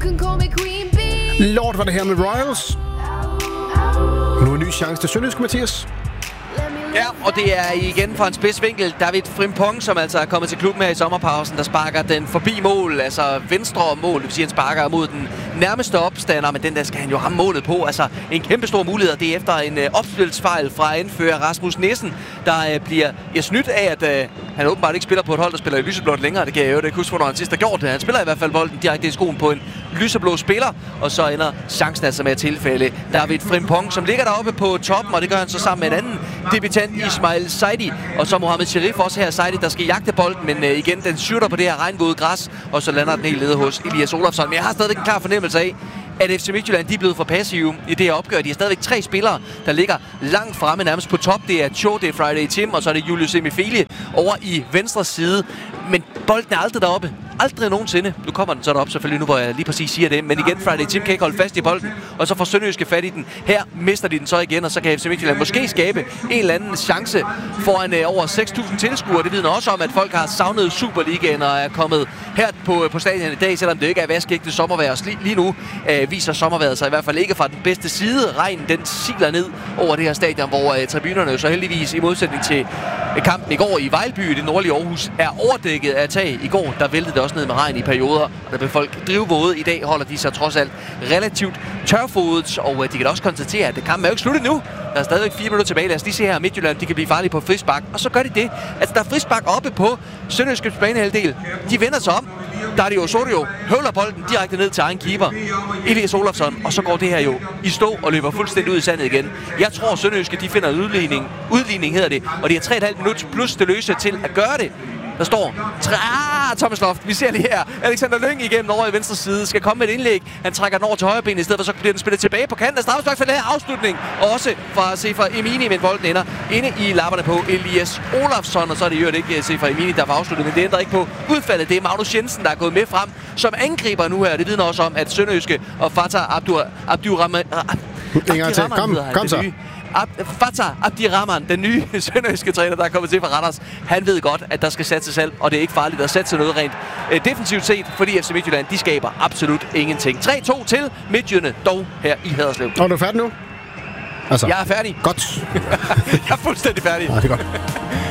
Lord var det her med Royals. Nu en ny chance til Sønderjyske, Mathias. Ja, og det er igen fra en spidsvinkel. David Frimpong, som altså er kommet til klubben her i sommerpausen, der sparker den forbi mål, altså venstre mål. Det vil sige, han sparker mod den nærmeste opstander, men den der skal han jo ramme målet på. Altså en kæmpe stor mulighed. Det er efter en opspilsfejl fra anfører Rasmus Nissen, der bliver snydt af, at han åbenbart ikke spiller på et hold, der spiller i lyseblåt længere. Det kan jeg jo ikke huske, hvornår han sidst har gjort det. Han spiller i hvert fald bolden direkte i skoen på en lyseblå spiller, og så ender chancen altså med at tilfælde David Frimpong, som ligger deroppe på toppen, og det gør han så sammen med en anden debutant, Ismail Saidi, og så Mohamed Sherif også her. Saidi, der skal jagte bolden, men igen, den shooter på det her regnvåde græs, og så lander den helt nede hos Elias Olofsson. Men jeg har stadig en klar fornemmelse af, at FC Midtjylland, de er blevet for passive i det her opgør. De har stadigvæk 3 spillere, der ligger langt fremme, nærmest på top. Det er Cho, det er Friday Tim, og så er det Julius Emifilie over i venstre side. Men bolden er aldrig deroppe. Aldrig nogensinde. Nu kommer den så derop selvfølgelig, nu hvor jeg lige præcis siger det. Men igen, Friday Tim kan ikke holde fast i bolden, og så får Sønderjyske fat i den. Her mister de den så igen, og så kan FC Midtjylland måske skabe en eller anden chance foran over 6.000 tilskuere. Det vidner også om, at folk har savnet Superligaen og er kommet her på stadion i dag, selvom det ikke er vaskægte sommervejr. Lige nu viser sommervejret sig i hvert fald ikke fra den bedste side. Regnen, den siler ned over det her stadion, hvor tribunerne jo så heldigvis i modsætning til kampen i går i Vejlby, det nordlige Aarhus, er overdækket af tag. I går, der væltede det også ned med regn i perioder, og der blev folk drivvåde. I dag holder de sig trods alt relativt tørfodet, og de kan også konstatere, at kampen er jo ikke sluttet nu. Der er stadigvæk 4 minutter tilbage. Lad os lige se her, Midtjylland, de kan blive farlige på frispark, og så gør de det. Altså, der er frispark oppe på Sønderjyskes banehalvdel. De vender sig om. Dario Osorio høvler bolden direkte ned til egen keeper, Elias Olofsson, og så går det her jo i stå og løber fuldstændig ud i sandet igen. Jeg tror, Sønderjyske, de finder udligning. Udligning hedder det, og de har 3,5 minutter plus det løse til at gøre det. Der står Thomas Loft. Vi ser lige her. Alexander Lyng igennem over i venstre side. Skal komme med et indlæg. Han trækker den over til højre ben i stedet for, så bliver den spillet tilbage på kanten af straffespark for den her afslutning. Også fra Sefer Emini, men bolden ender inde i lapperne på Elias Olofsson. Og så er det jo ikke Sefer Emini, der får afsluttet, men det ændrer ikke på udfaldet. Det er Magnus Jensen, der er gået med frem som angriber nu her. Det vidner også om, at Sønderjyske og Fatah Abdurrahman... Kom så. Fatah Abdirahman, den nye sønderjyske træner, der er kommet til fra Randers, han ved godt, at der skal satse selv, og det er ikke farligt at satse noget rent defensivt set, fordi FC Midtjylland, de skaber absolut ingenting. 3-2 til Midtjylland, dog her i Haderslev. Og du er færdig nu? Altså, jeg er færdig. Godt. Jeg er fuldstændig færdig. Ja, det er godt.